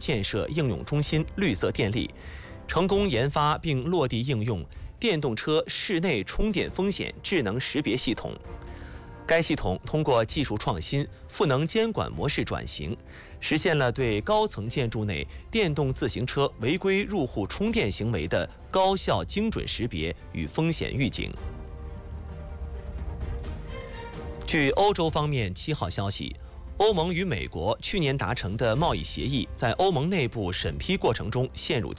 建设应用中心绿色电力，成功研发并落地应用电动车室内充电风险智能识别系统。该系统通过技术创新、赋能监管模式转型，实现了对高层建筑内电动自行车违规入户充电行为的高效精准识别与风险预警。据欧洲方面7号消息，欧盟与美国去年达成的贸易协议在欧盟内部审批过程中陷入